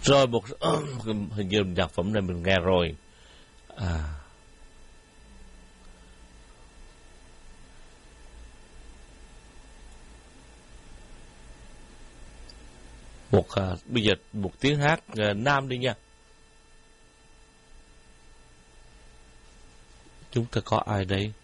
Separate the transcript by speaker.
Speaker 1: Rồi một hình như nhạc phẩm này mình nghe rồi. Bây giờ một tiếng hát nam đi nha. Chúng ta có ai đây?